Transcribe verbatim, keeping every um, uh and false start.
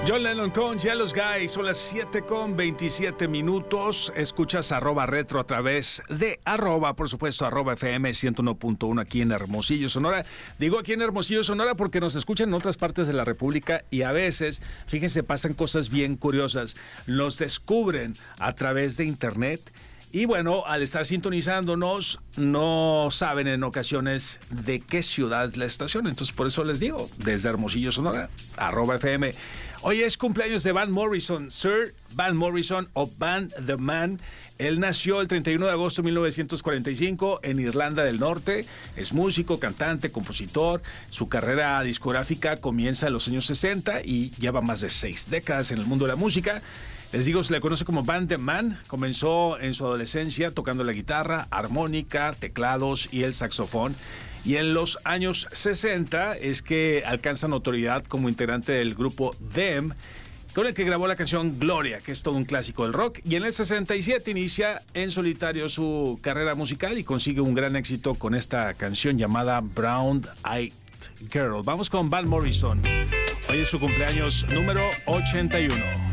John Lennon con Jealous Guy, son las siete con veintisiete minutos. Escuchas arroba retro a través de arroba, por supuesto, arroba F M ciento uno punto uno aquí en Hermosillo, Sonora. Digo aquí en Hermosillo, Sonora, porque nos escuchan en otras partes de la República y a veces, fíjense, pasan cosas bien curiosas. Los descubren a través de internet. Y bueno, al estar sintonizándonos, no saben en ocasiones de qué ciudad es la estación. Entonces, por eso les digo, desde Hermosillo, Sonora, arroba F M. Hoy es cumpleaños de Van Morrison, Sir Van Morrison o Van the Man. Él nació el treinta y uno de agosto de mil novecientos cuarenta y cinco en Irlanda del Norte. Es músico, cantante, compositor. Su carrera discográfica comienza en los años sesenta y lleva más de seis décadas en el mundo de la música. Les digo, se le conoce como Van the Man. Comenzó en su adolescencia tocando la guitarra, armónica, teclados y el saxofón. Y en los años sesenta es que alcanza notoriedad como integrante del grupo Them, con el que grabó la canción Gloria, que es todo un clásico del rock. Y en el sesenta y siete inicia en solitario su carrera musical y consigue un gran éxito con esta canción llamada Brown Eyed Girl. Vamos con Van Morrison. Hoy es su cumpleaños número ochenta y uno.